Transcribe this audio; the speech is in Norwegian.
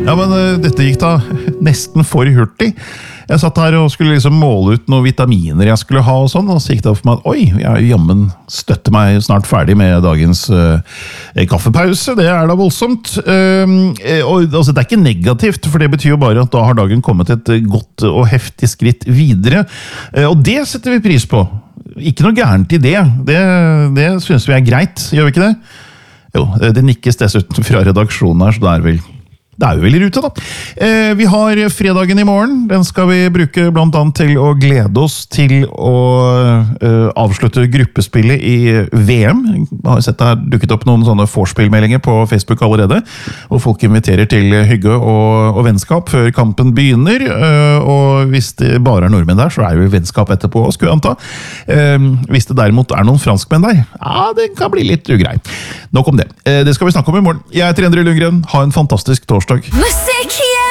Ja, men dette gikk da nesten for hurtig. Jeg satt her og skulle liksom måle ut noen vitaminer jeg skulle ha og sånn, og så gikk det opp for meg at oi, jeg jammen støtter meg snart ferdig med dagens kaffepause. Det da voldsomt. Og altså, det er ikke negativt, for det betyr jo bare at da har dagen kommet et godt og heftig skritt videre. Og det setter vi pris på. Ikke noe gærent i det. Det synes vi greit, gjør vi ikke det? Jo, det nikkes dessuten fra redaksjonen her, så det er jo vel i rute da. Vi har fredagen i morgen. Den skal vi bruke blant annet til å glede oss til å avslutte gruppespillet i VM. Jeg har sett det her dukket opp noen sånne forspillmeldinger på Facebook allerede, og folk inviterer til hygge og vennskap før kampen begynner. Og hvis det bare nordmenn der, så jo vennskap etterpå, skulle jeg anta. Hvis det derimot noen franskmenn der, ja, det kan bli litt ugrei. Nok om det. Det skal vi snakke om i morgen. Jeg heter Endre Lundgren. Ha en fantastisk torsdag. Musikk